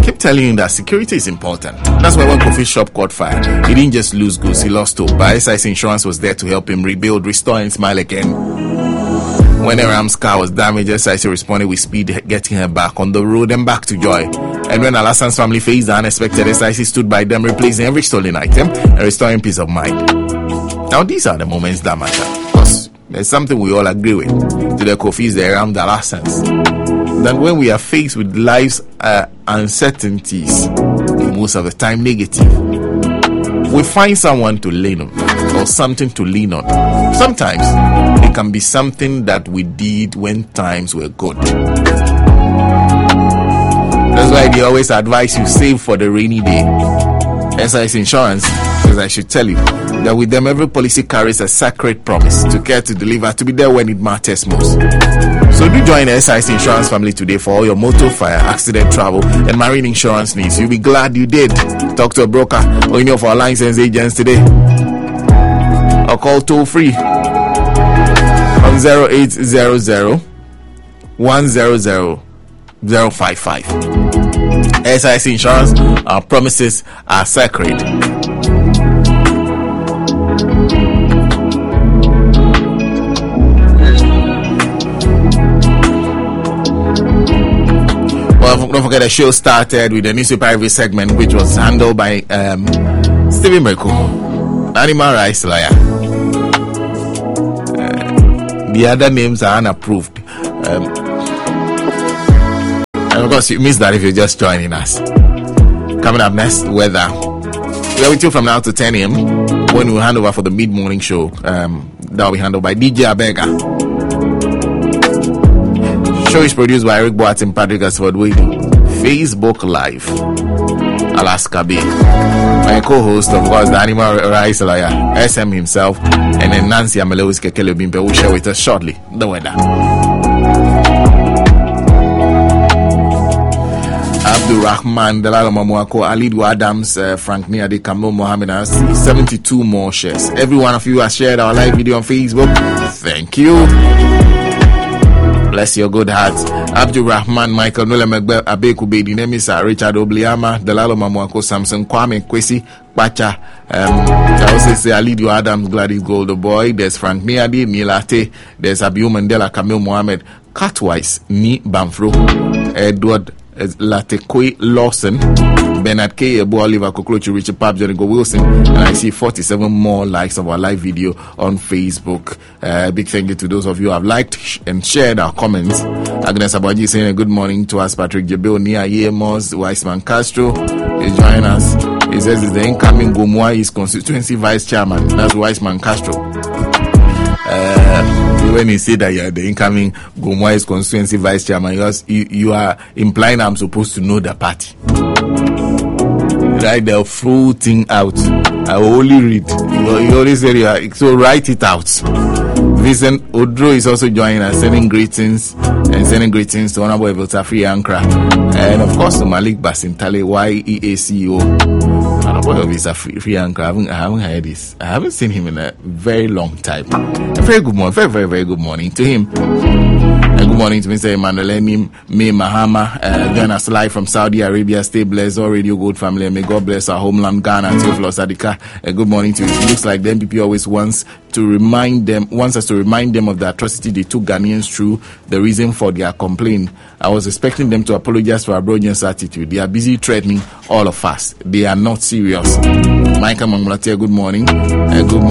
keep telling you that security is important. That's why when Kofi's shop caught fire, he didn't just lose goods, he lost hope. But SIC Insurance was there to help him rebuild, restore, and smile again. When Aram's car was damaged, SIC responded with speed, getting her back on the road and back to joy. And when Alassan's family faced the unexpected, SIC stood by them, replacing every stolen item and restoring peace of mind. Now, these are the moments that matter. Because there's something we all agree with. To the Kofis, the Aram, the Alassans. That when we are faced with life's uncertainties, most of the time negative, we find someone to lean on or something to lean on. Sometimes it can be something that we did when times were good. That's why they always advise you save for the rainy day. SIC Insurance, because I should tell you that with them every policy carries a sacred promise to care, to deliver, to be there when it matters most. So do join the SIC Insurance family today for all your motor, fire, accident, travel, and marine insurance needs. You'll be glad you did. Talk to a broker or any of our licensed agents today, or call toll free on 0800 100 055. SIC Insurance, our promises are sacred. Well, don't forget the show started with the newspaper review segment, which was handled by Stephen Merko, Animal Rights Lawyer. The other names are unapproved. And of course, you missed that if you're just joining us. Coming up next, weather. We are with you from now to 10 a.m. when we hand over for the mid-morning show. That will be handled by DJ Abega. Show is produced by Eric Boat and Patrick Asford Waiting. Facebook Live, Alaska Bay. My co-host, of course, the Animal Rights Lawyer, SM himself, and then Nancy Amelewis Kekele Bimpe will share with us shortly the weather. Abdul Rahman, Delalo Mamuako, Alidu Adams, Frank Niade, Kamil Mohammed, 72 more shares. Every one of you has shared our live video on Facebook. Thank you. Bless your good hearts. Abdul Rahman, Michael Nule Megbe, Abeku Bedi Nemisa, Richard Obliama, Delalo Mamuako, Samson Kwame Kwesi, Bacha. I also say Alidu Adams, Gladys Golden Boy. There's Frank Niade, Nilate. There's Abiu Mandela, Kamil Mohammed, Catwise, Ni Bamfro, Edward Latekwe Lawson, Bernard K. Ebu Oliver Kokrochi, Richard Pap, Johnny Wilson, and I see 47 more likes of our live video on Facebook. Big thank you to those of you who have liked and shared our comments. Agnes Abaji saying a good morning to us. Patrick Jebel, Nia Yemos, Weissman Castro is joining us. He says it's the incoming Gomwa is constituency vice chairman. That's Weissman Castro. When he said that you're the incoming Gomwai's constituency vice chairman, you are implying I'm supposed to know the party. Write the full thing out. I will only read. You always say, so write it out. Vincent Odro is also joining us, sending greetings to Honorable Eveltafri Ankra, and of course to Malik Basintale, YEA CEO. Honorable Eveltafri Ankra, I haven't heard this. I haven't seen him in a very long time. A very good morning, very, very good morning to him. And good morning to Mr. Emmanuel May Mahama. Join us live from Saudi Arabia. Stay blessed, all Radio Gold family, and may God bless our homeland, Ghana, and Theophilus Adika. Good morning to you. It looks like the MPP always wants us to remind them of the atrocity they took Ghanaians through, the reason for their complaint. I was expecting them to apologize for our brilliant attitude. They are busy threatening all of us. They are not serious. Michael Mamulatia, good morning. Good morning.